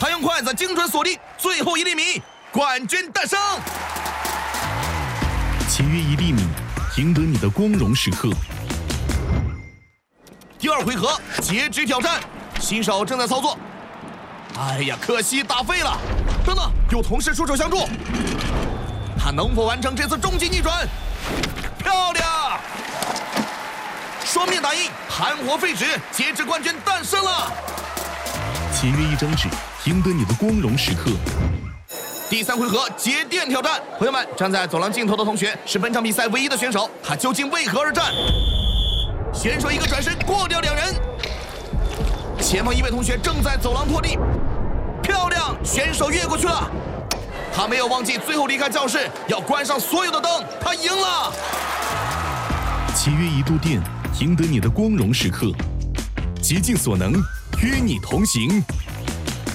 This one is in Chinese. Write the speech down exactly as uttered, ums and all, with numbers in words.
他用筷子精准锁定最后一粒米，冠军诞生。 签约一粒米，赢得你的光荣时刻。 第二回合截止挑战，新手正在操作。哎呀，可惜打废了。等等，有同事出手相助，他能否完成这次终极逆转？漂亮！双面打印，盘活废纸，截止冠军诞生了。 签约一张纸，赢得你的光荣时刻。 第三回合节电挑战，朋友们，站在走廊尽头的同学是本场比赛唯一的选手，他究竟为何而战？选手一个转身过掉两人，前方一位同学正在走廊拖地，漂亮，选手越过去了。他没有忘记最后离开教室要关上所有的灯，他赢了。 签约一度电，赢得你的光荣时刻。竭尽所能，与你同行。